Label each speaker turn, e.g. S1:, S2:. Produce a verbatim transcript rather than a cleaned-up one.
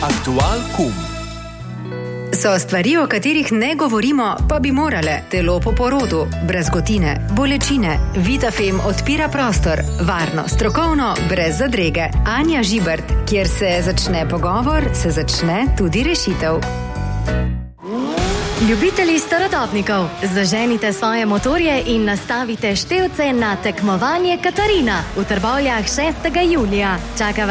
S1: Aktual kum.
S2: So stvari, o katerih ne govorimo, pa bi morale. Telo po porodu, brazgotine, bolečine. Vitafem odpira prostor. Varno, strokovno, brez zadrege. Anja Žibert, kjer se začne pogovor, se začne tudi rešitev.
S3: Ljubitelji starodobnikov, zaženite svoje motorje in nastavite števce na tekmovanje Katarina v Trbovljah šestega julija. Čaka